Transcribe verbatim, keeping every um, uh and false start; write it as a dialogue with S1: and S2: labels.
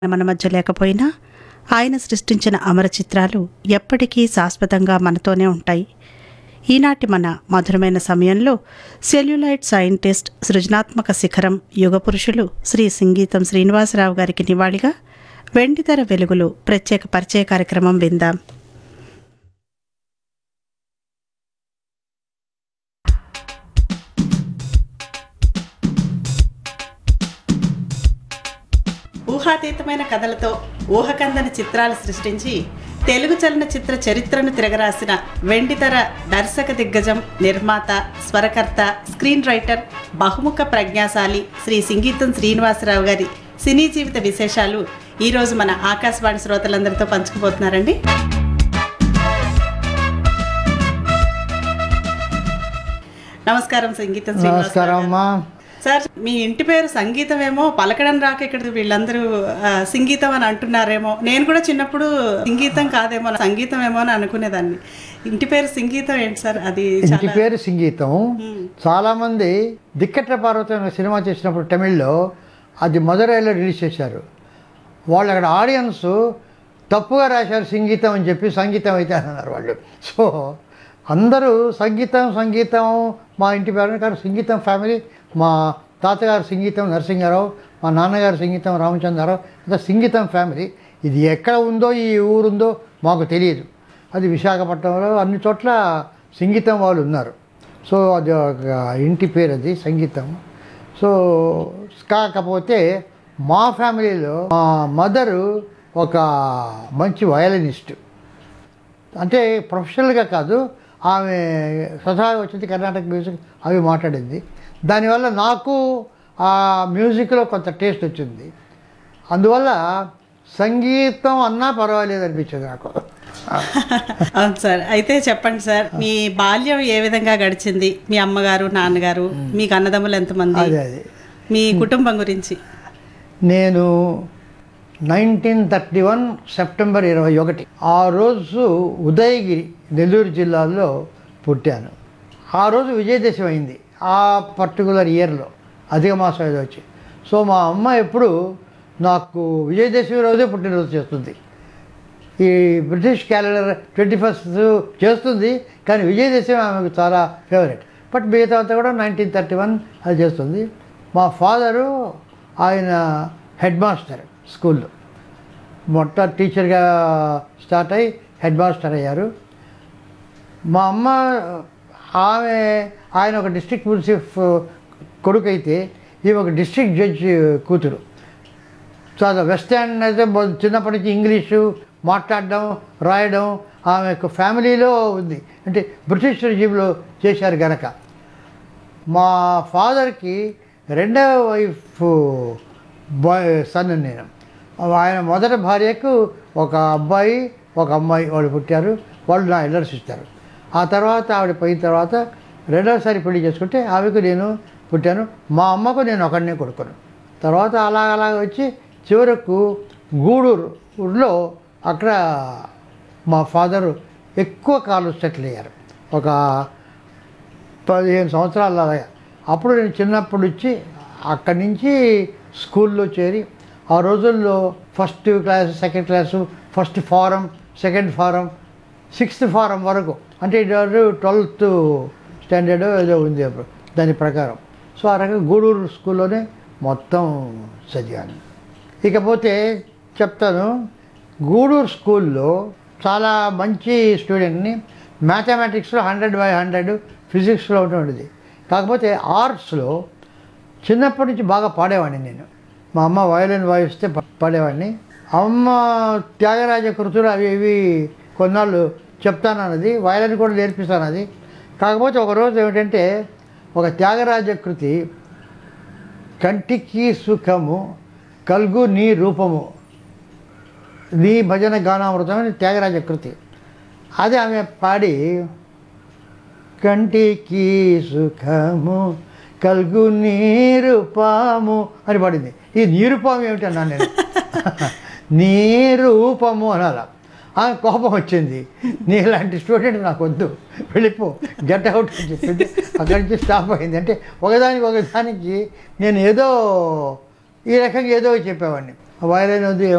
S1: మన మధ్య లేకపోయినా ఆయన సృష్టించిన అమర చిత్రాలు ఎప్పటికీ శాశ్వతంగా మనతోనే ఉంటాయి. ఈనాటి మన మధురమైన సమయంలో సెల్యులాయిడ్ సైంటిస్ట్, సృజనాత్మక శిఖరం, యుగ పురుషులు శ్రీ సింగీతం శ్రీనివాసరావు గారికి నివాళిగా వెండితెర వెలుగులు ప్రత్యేక పరిచయ కార్యక్రమం విందాం. ఊహాతీతమైన కథలతో ఊహకందని చిత్రాలు సృష్టించి తెలుగు చలనచిత్ర చరిత్రను తిరగరాసిన వెండితెర దర్శక దిగ్గజం, నిర్మాత, స్వరకర్త, స్క్రీన్ రైటర్, బహుముఖ ప్రజ్ఞాశాలి శ్రీ సింగీతం శ్రీనివాసరావు గారి సినీ జీవిత విశేషాలు ఈరోజు మన ఆకాశవాణి శ్రోతలందరితో పంచుకుపోతున్నారండి. నమస్కారం సంగీతం శ్రీనివాసరావు సార్. మీ ఇంటి పేరు సంగీతం ఏమో, పలకడం రాక ఇక్కడ వీళ్ళందరూ సంగీతం అని అంటున్నారేమో. నేను కూడా చిన్నప్పుడు సంగీతం కాదేమో సంగీతం ఏమో అని అనుకునేదాన్ని. ఇంటి పేరు సంగీతం ఏంటి సార్? అది
S2: ఇంటి పేరు సంగీతం. చాలా మంది దిక్కట్ల పార్వతం సినిమా చేసినప్పుడు తమిళ్లో అది మదురైలో రిలీజ్ చేశారు. వాళ్ళు అక్కడ ఆడియన్స్ తప్పుగా రాశారు సంగీతం అని చెప్పి సంగీతం అయితే అన్నారు వాళ్ళు. సో అందరూ సంగీతం సంగీతం మా ఇంటి పేరు కానీ సంగీతం ఫ్యామిలీ. మా తాతగారు సంగీతం నరసింహారావు, మా నాన్నగారు సంగీతం రామచంద్రరావు, అంతా సంగీతం ఫ్యామిలీ. ఇది ఎక్కడ ఉందో ఈ ఊరుందో మాకు తెలియదు. అది విశాఖపట్నంలో అన్ని చోట్ల సంగీతం వాళ్ళు ఉన్నారు. సో అది ఒక ఇంటి పేరు, అది సంగీతం. సో కాకపోతే మా ఫ్యామిలీలో మా మదరు ఒక మంచి వయలినిస్ట్. అంటే ప్రొఫెషనల్గా కాదు, ఆమె స్వతహాగా వచ్చింది కర్ణాటక మ్యూజిక్ అవి మాట్లాడింది. దానివల్ల నాకు ఆ మ్యూజిక్లో కొంత టేస్ట్ వచ్చింది. అందువల్ల సంగీతం అన్నా పర్వాలేదు అనిపించింది నాకు.
S1: అవును సార్. అయితే చెప్పండి సార్, మీ బాల్యం ఏ విధంగా గడిచింది? మీ అమ్మగారు, నాన్నగారు, మీకు అన్నదమ్ములు ఎంతమంది?
S2: అదే అదే
S1: మీ కుటుంబం గురించి.
S2: నేను నైన్టీన్ థర్టీ వన్ సెప్టెంబర్ ఇరవై ఒకటి ఆ రోజు ఉదయగిరి, నెల్లూరు జిల్లాలో పుట్టాను. ఆ రోజు విజయదశమి అయింది ఆ పర్టికులర్ ఇయర్లో, అధిక మాసం ఏదో వచ్చి. సో మా అమ్మ ఎప్పుడు నాకు విజయదశమి రోజే పుట్టినరోజు చేస్తుంది. ఈ బ్రిటిష్ క్యాలెండర్ ట్వంటీ ఫస్ట్ చేస్తుంది, కానీ విజయదశమి ఆమెకు చాలా ఫేవరెట్. బట్ మిగతా అంతా కూడా నైన్టీన్ థర్టీ వన్ అది చేస్తుంది. మా ఫాదరు ఆయన హెడ్ మాస్టర్ స్కూల్లో, మొట్ట టీచర్గా స్టార్ట్ అయ్యి హెడ్ మాస్టర్ అయ్యారు. మా అమ్మ ఆమె ఆయన ఒక డిస్ట్రిక్ట్ మున్సిఫ్ కొడుకు అయితే ఈమె ఒక డిస్ట్రిక్ట్ జడ్జి కూతురు. చాలా వెస్టర్న్ అయితే చిన్నప్పటి నుంచి ఇంగ్లీషు మాట్లాడడం, రాయడం ఆమె యొక్క ఫ్యామిలీలో ఉంది. అంటే బ్రిటిష్ రెజ్యూమ్లో చేశారు గనక. మా ఫాదర్కి రెండవ వైఫ్ బాయ్ సన్ నేను. ఆయన మొదటి భార్యకు ఒక అబ్బాయి ఒక అమ్మాయి వాళ్ళు పుట్టారు. వాళ్ళు నా ఎల్డర్స్ ఇస్తారు. ఆ తర్వాత ఆవిడ పోయిన తర్వాత రెండవసారి పెళ్లి చేసుకుంటే ఆమెకు నేను పుట్టాను. మా అమ్మకు నేను ఒకడినే కొడుకును. తర్వాత అలా అలాగ వచ్చి చివరకు గూడూరులో అక్కడ మా ఫాదరు ఎక్కువ కాలం సెటిల్ అయ్యారు. ఒక పదిహేను సంవత్సరాలు అలాగా. అప్పుడు నేను చిన్నప్పుడు వచ్చి అక్కడి నుంచి స్కూల్లో చేరి ఆ రోజుల్లో first class, second class, first form, second form, sixth form వరకు, అంటే ట్వెల్త్ స్టాండర్డ్ ఏదో ఉంది అప్పుడు దాని ప్రకారం. సో ఆ రకంగా గూడూరు స్కూల్లోనే మొత్తం చదివాను. ఇకపోతే చెప్తాను, గూడూరు స్కూల్లో చాలా మంచి స్టూడెంట్ని. మ్యాథమెటిక్స్లో హండ్రెడ్ బై హండ్రెడ్, ఫిజిక్స్లో ఉండేది. కాకపోతే ఆర్ట్స్లో చిన్నప్పటి నుంచి బాగా పాడేవాడిని నేను. మా అమ్మ వయలిన్ వాయిస్తే పాడేవాడిని. అమ్మ త్యాగరాజ కృతులు అవి ఇవి కొన్నాళ్ళు చెప్తానన్నది, వయలిన్ కూడా నేర్పిస్తానది. కాకపోతే ఒకరోజు ఏమిటంటే ఒక త్యాగరాజ కృతి, కంటికి సుఖము కల్గు నీ రూపము నీ భజన గానామృతం అని త్యాగరాజ కృతి. అది ఆమె పాడి కంటికి సుఖము కల్గు నీరూపము అని పాడింది. ఈ నీరూపం ఏమిటన్నా నేను నీరూపము అనాల. ఆమె కోపం వచ్చింది, నీలాంటి స్టూడెంట్ నాకు వద్దు, వెళ్ళిపో, గెట్ అవుట్ అని చెప్పింది. అక్కడి నుంచి స్టాప్ అయింది. అంటే ఒకదానికి ఒకదానికి నేను ఏదో ఈ రకంగా ఏదో చెప్పేవాడిని. వయలిన్ ఉంది